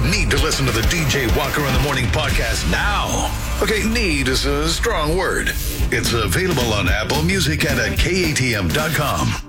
need to listen to the DJ Walker in the Morning podcast now. Okay, need is a strong word. It's available on Apple Music and at KATM.com.